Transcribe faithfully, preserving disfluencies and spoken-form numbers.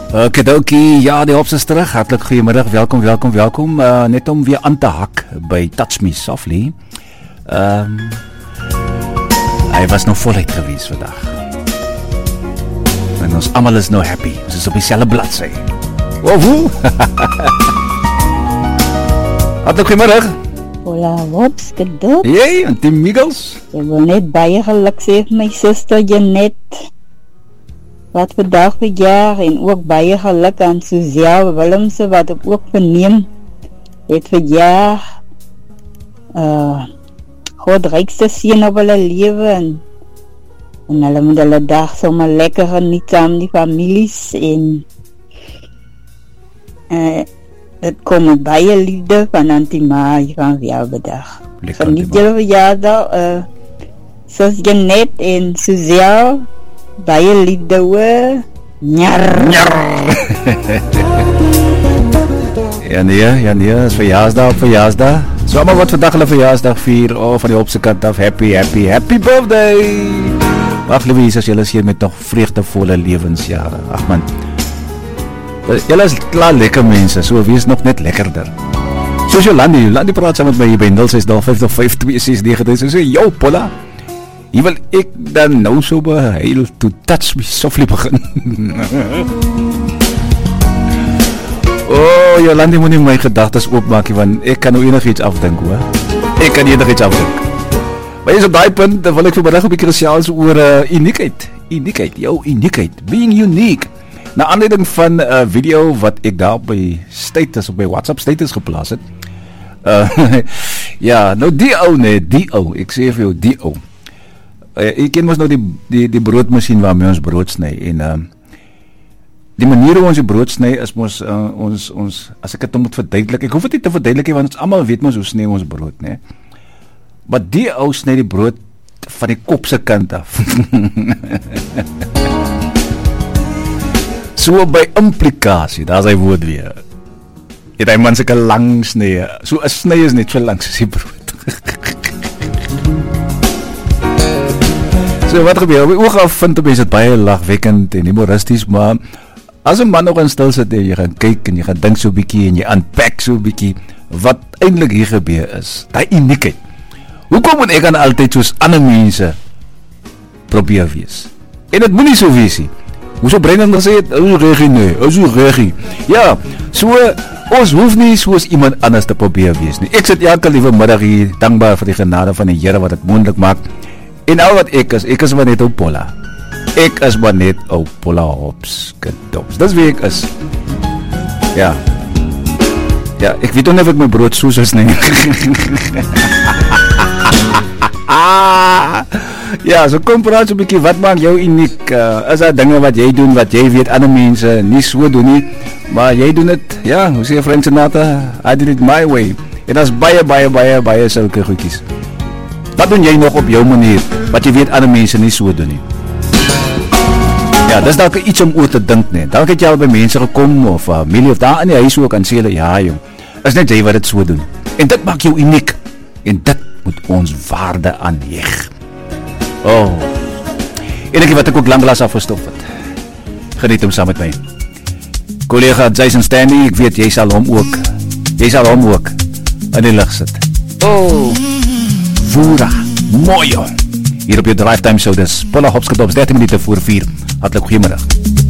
Okidokie, ja, die Hopse is terug. Hartelijk goeiemiddag, welkom, welkom, welkom. Uh, net om weer aan te hak by Touch Me Softly. Um, hy was nog voluit gewees vandag. En ons allemaal is nou happy. Ons is op dieselfde bladsy. Wow, woe! Hartelijk goeiemiddag. Hola, Hops, gedop. Jee, en Tim Miggles. Ek wil net baie geluk sê vir my suster Janet. Wat vandag verjaar en ook baie geluk aan Suzelle Willemse wat ek ook verneem het verjaar. Uh, God rykste seën op hulle lewe en, en hulle moet hulle dag sommer lekker geniet saam die families en uh, dit kom met baie liefde van Auntie Maai van verjaardag. Geniet julle verjaardag, uh, sus Janet en Suzelle. Baie liefde hoor. Njar. Njar. Ja nee, ja nee, is verjaarsdag op verjaarsdag. So allemaal wat vandag hulle verjaarsdag vier, oh, van die Hopse kant af, happy, happy, happy birthday. Ach Louise, as julle is hier met nog vreugdevolle levensjare. Ach man, julle is klaar lekker mense, so wees nog net lekkerder. Soos Jolandi, Jolandi praat saam met my hier by nul ses nul vyf vyf twee ses nege drie, so sê, yo Polla, hier wil ek dan nou so beheil to Touch Me Softly begin. Oh, Jolandi moet nie my gedagtes oopmaak, want ek kan nou enig iets afdink, hoor. Ek kan enig iets afdink. Maar is op die punt, dan wil ek vanmiddag op die krisiaals oor uh, uniekheid. Uniekheid, jou uniekheid. Being unique. Na aanleiding van 'n uh, video wat ek daar op my status, op my WhatsApp status geplaas het. Uh, ja, nou die ou nee, die ou, ek sê vir jou, die ou. Uh, ek ken ons nou die, die, die broodmachine waarmee ons brood sny en uh, die manier hoe ons die brood sny is ons, uh, ons, ons as ek het moet verduidelik, ek hoef het nie te verduidelik want ons allemaal weet ons hoe sny ons brood, nee. Maar die ou sny die brood van die kopse kant af. So by implikasie, daar is hy woord weer. Het hy man syke lang sny, so een sny is net so lang soos die brood. So wat gebeur, op die oog af vind op jy het baie lachwekkend en humoristies, maar as een man nog in stil sit en jy gaan kyk en jy gaan dink so bykie en jy unpack so bykie, wat eindelijk hier gebeur is, die uniekheid. Hoekom moet ek dan altyd soos ander mense probeer wees? En het moet nie so wees nie. Hoe so brein dan gesê het, is regie nee, is regie. Ja, so, ons hoef nie soos iemand anders te probeer wees nie. Ek sit elke liewe middag hier, dankbaar vir die genade van die Here wat het moontlik maak. En al wat ek is, ek is maar net ou Polla. Ek is maar net ou Polla Hops, gedops. Dis wie ek is. Ja. Ja, ek weet ook nie of ek my brood soos is nie. Ja, so kom praat so 'n bietjie, wat maak jou uniek? Uh, is daar dinge wat jy doen, wat jy weet ander mense nie so doen nie, maar jy doen het, ja, hoe sê Frank Sinatra, I did it my way. En dat is baie, baie, baie, baie sulke goedjies. Wat doen jy nog op jou manier, wat jy weet ander mense nie so doen nie? Ja, dis dalk iets om oor te dink nie. Dalk het jy al by mense gekom, of familie, of daar in die huis ook, en sê hulle, ja jong, is net jy wat het so doen. En dit maak jou uniek, en dit moet ons waarde aanheg. Oh, en ek wat ek ook langglas afgestof het. Geniet hom saam met my. Collega Jason Stanley, ek weet, jy sal hom ook, jy sal hom ook in die lig sit. Oh, Woera, mooi joh. Hier op jou Drive Time Show, dis Polla Hops gedops, dertien minute voor vier. Hartelijk goeiemiddag.